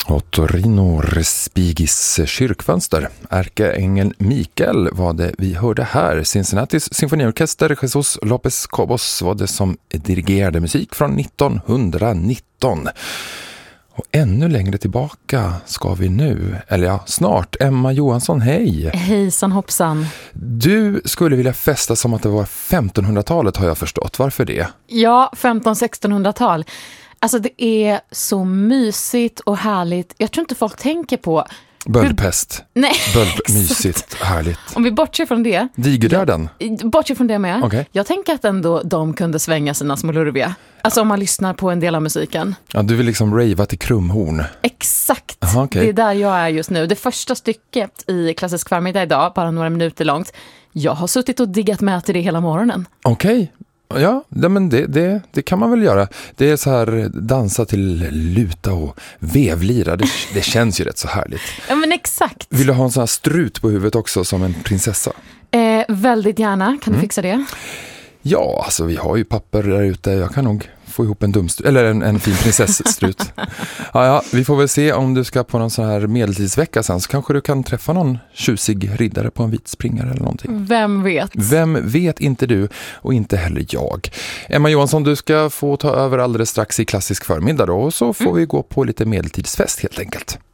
Och Torino Respigis kyrkfönster. Ärkeängeln Mikael var det vi hörde här. Cincinnatis symfoniorkester Jesus Lopez Cobos var det som dirigerade musik från 1919. Och ännu längre tillbaka ska vi nu, eller ja, snart. Emma Johansson, hej! Hejsan hoppsan. Du skulle vilja festa som att det var 1500-talet, har jag förstått. Varför det? Ja, 1500-1600-tal. Alltså det är så mysigt och härligt. Jag tror inte folk tänker på... Böldpest. Nej. Mysigt, härligt. Om vi bortser från det. Digerdöden. Bortser från det med. Okay. Jag tänker att ändå de kunde svänga sina små lurviga. Alltså om man lyssnar på en del av musiken. Ja, du vill liksom rava till krumhorn. Exakt. Aha, okay. Det är där jag är just nu. Det första stycket i Klassisk förmiddag idag, bara några minuter långt. Jag har suttit och diggat med till det hela morgonen. Okej. Ja, men det kan man väl göra. Det är så här, dansa till luta och vevlira. Det känns ju rätt så härligt. Ja, men exakt. Vill du ha en sån här strut på huvudet också som en prinsessa? Väldigt gärna. Kan du fixa det? Ja, alltså vi har ju papper där ute. Jag kan nog få ihop en dumstrut, eller en fin prinsessstrut. Ja, vi får väl se om du ska på någon sån här medeltidsvecka sen, så kanske du kan träffa någon tjusig riddare på en vit springare eller någonting. Vem vet? Vem vet, inte du och inte heller jag. Emma Johansson, du ska få ta över alldeles strax i Klassisk förmiddag då, och så får vi gå på lite medeltidsfest helt enkelt.